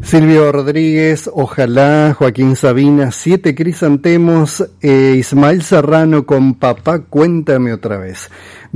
Silvio Rodríguez, ojalá, Joaquín Sabina, 7 crisantemos, Ismael Serrano con Papá, cuéntame otra vez.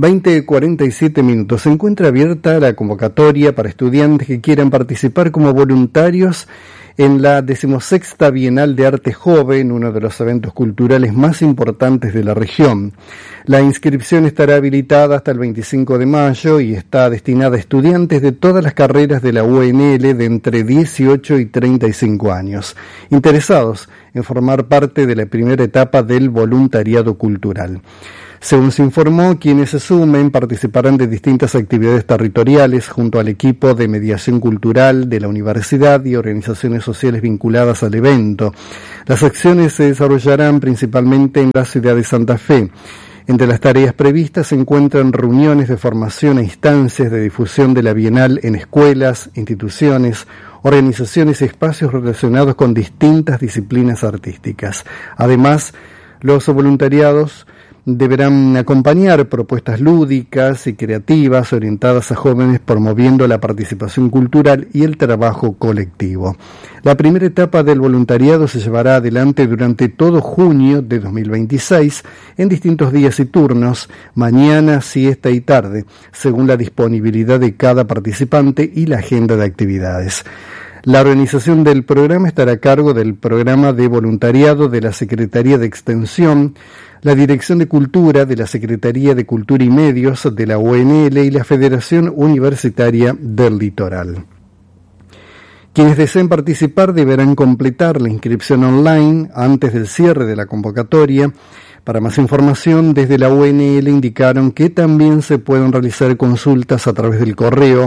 20:47. Se encuentra abierta la convocatoria para estudiantes que quieran participar como voluntarios en la 16ª Bienal de Arte Joven, uno de los eventos culturales más importantes de la región. La inscripción estará habilitada hasta el 25 de mayo y está destinada a estudiantes de todas las carreras de la UNL de entre 18 y 35 años, interesados en formar parte de la primera etapa del voluntariado cultural. Según se informó, quienes se sumen participarán de distintas actividades territoriales junto al equipo de mediación cultural de la universidad y organizaciones sociales vinculadas al evento. Las acciones se desarrollarán principalmente en la ciudad de Santa Fe. Entre las tareas previstas se encuentran reuniones de formación e instancias de difusión de la Bienal en escuelas, instituciones, organizaciones y espacios relacionados con distintas disciplinas artísticas. Además, los voluntariados deberán acompañar propuestas lúdicas y creativas orientadas a jóvenes promoviendo la participación cultural y el trabajo colectivo. La primera etapa del voluntariado se llevará adelante durante todo junio de 2026 en distintos días y turnos, mañana, siesta y tarde, según la disponibilidad de cada participante y la agenda de actividades. La organización del programa estará a cargo del Programa de Voluntariado de la Secretaría de Extensión, la Dirección de Cultura de la Secretaría de Cultura y Medios de la UNL y la Federación Universitaria del Litoral. Quienes deseen participar deberán completar la inscripción online antes del cierre de la convocatoria. Para más información, desde la UNL indicaron que también se pueden realizar consultas a través del correo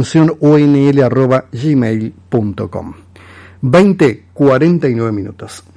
voluntariado.extensionunl@gmail.com. 20:49.